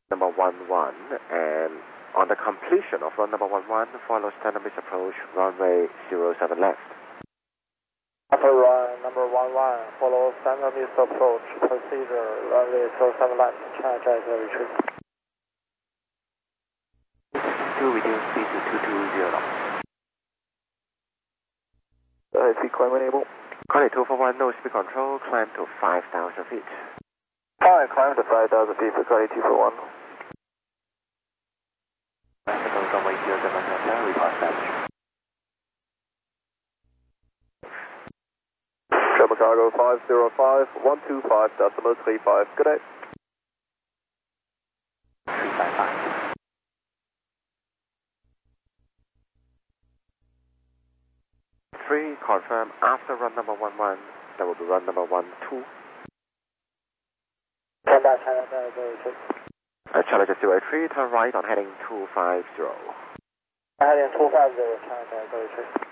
number 11, and on the completion of run number 11, follow standard missed approach, runway 07 left. Upper run number 11, follow standard missed approach, procedure, runway 07 left, China Delta retreat. 2 reduce speed to 220 knots. Speed climb enable. Contact 241, no speed control, climb to 5,000 feet. Alright, climb to 5,000 feet for Contact 241. Runway 07 left, report damage. Trouble cargo 505, 125.35, good day. 355. 3, confirm after run number 11, that will be run number 12. Come back, China Delta retreat. Challenger 03, turn right on heading 250. Heading 250, China Delta retreat.